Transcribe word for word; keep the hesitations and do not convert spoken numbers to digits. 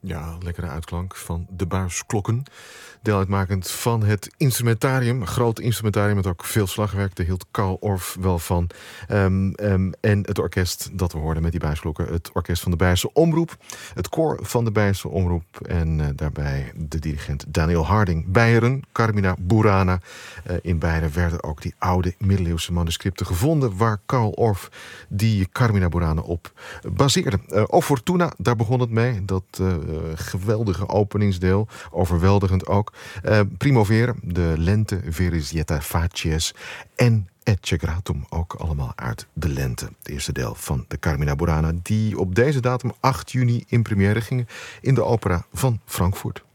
Ja, lekkere uitklank van de buisklokken. Deel uitmakend van het instrumentarium. Een groot instrumentarium met ook veel slagwerk. Daar hield Carl Orff wel van. Um, um, en het orkest dat we hoorden met die buisklokken. Het orkest van de Beierse Omroep. Het koor van de Beierse Omroep. En uh, daarbij de dirigent Daniel Harding. Beieren, Carmina Burana. Uh, in Beieren werden ook die oude middeleeuwse manuscripten gevonden. Waar Carl Orff die Carmina Burana op baseerde. Uh, O Fortuna, daar begon het mee. Dat uh, geweldige openingsdeel. Overweldigend ook. Uh, Primavera, de lente, Verisieta Facies en Ecce Gratum, ook allemaal uit de lente. Het eerste deel van de Carmina Burana, die op deze datum acht juni in première gingen in de opera van Frankfurt.